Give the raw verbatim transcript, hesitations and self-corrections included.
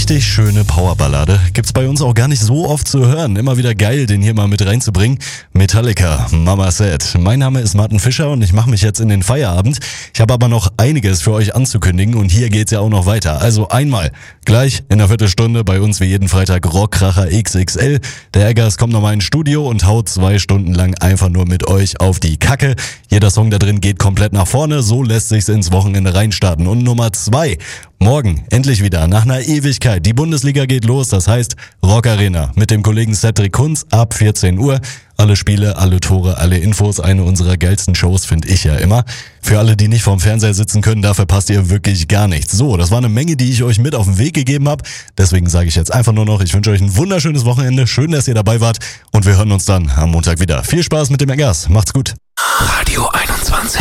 richtig schöne Powerballade. Gibt's bei uns auch gar nicht so oft zu hören. Immer wieder geil, den hier mal mit reinzubringen. Metallica, Mama Said. Mein Name ist Martin Fischer und ich mache mich jetzt in den Feierabend. Ich habe aber noch einiges für euch anzukündigen und hier geht's ja auch noch weiter. Also einmal, gleich in einer Viertelstunde bei uns wie jeden Freitag Rockkracher X X L. Der Eggers kommt nochmal ins Studio und haut zwei Stunden lang einfach nur mit euch auf die Kacke. Jeder Song da drin geht komplett nach vorne. So lässt sich's ins Wochenende reinstarten. Und Nummer zwei, morgen endlich wieder nach einer Ewigkeit. Die Bundesliga geht los, das heißt Rock Arena mit dem Kollegen Cedric Kunz ab vierzehn Uhr. Alle Spiele, alle Tore, alle Infos, eine unserer geilsten Shows, finde ich ja immer. Für alle, die nicht vorm Fernseher sitzen können, da verpasst ihr wirklich gar nichts. So, das war eine Menge, die ich euch mit auf den Weg gegeben habe. Deswegen sage ich jetzt einfach nur noch, ich wünsche euch ein wunderschönes Wochenende. Schön, dass ihr dabei wart und wir hören uns dann am Montag wieder. Viel Spaß mit dem Eggers. Macht's gut. Radio einundzwanzig.